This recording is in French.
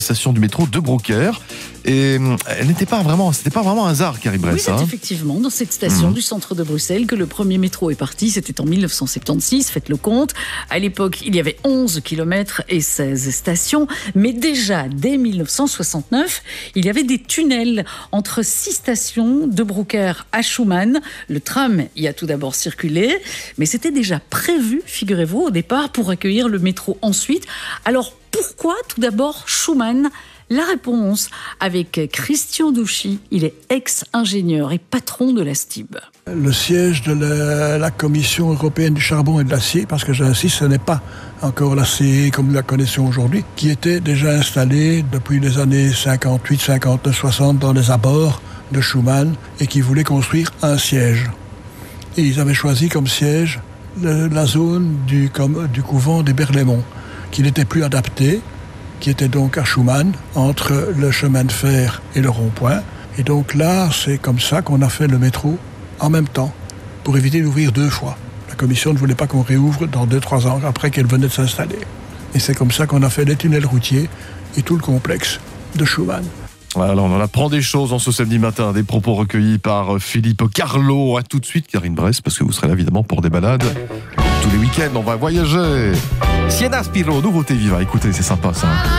Station du métro de Brocaire. Et elle n'était pas vraiment, c'était pas vraiment un hasard, Carrie Bress. Oui, c'est effectivement dans cette station du centre de Bruxelles que le premier métro est parti. C'était en 1976, faites le compte. À l'époque, il y avait 11 km et 16 stations. Mais déjà, dès 1969, il y avait des tunnels entre 6 stations de Brocaire à Schuman. Le tram y a tout d'abord circulé, mais c'était déjà prévu, figurez-vous, au départ, pour accueillir le métro ensuite. Alors, pourquoi tout d'abord Schuman ? La réponse avec Christian Douchy, il est ex-ingénieur et patron de la STIB. Le siège de la Commission européenne du charbon et de l'acier, parce que j'insiste, ce n'est pas encore l'acier comme nous la connaissons aujourd'hui, qui était déjà installé depuis les années 58, 59, 60 dans les abords de Schuman et qui voulait construire un siège. Et ils avaient choisi comme siège la zone du couvent des Berlaymont, qui n'était plus adapté, qui était donc à Schuman, entre le chemin de fer et le rond-point. Et donc là, c'est comme ça qu'on a fait le métro en même temps, pour éviter d'ouvrir 2 fois. La commission ne voulait pas qu'on réouvre dans 2-3 ans après qu'elle venait de s'installer. Et c'est comme ça qu'on a fait les tunnels routiers et tout le complexe de Schuman. Alors on en apprend des choses en ce samedi matin, des propos recueillis par Philippe Carlo. À tout de suite, Karine Bress, parce que vous serez là évidemment pour des balades. Tous les week-ends, on va voyager. Siena Spiro, nouveauté Viva. Écoutez, c'est sympa ça.